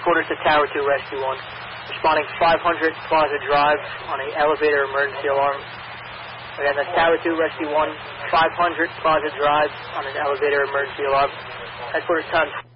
Headquarters to Tower 2, Rescue 1. Responding 500 Plaza Drive on an elevator emergency alarm. Again, that's Tower 2, Rescue 1, 500 Plaza Drive on an elevator emergency alarm. Headquarters time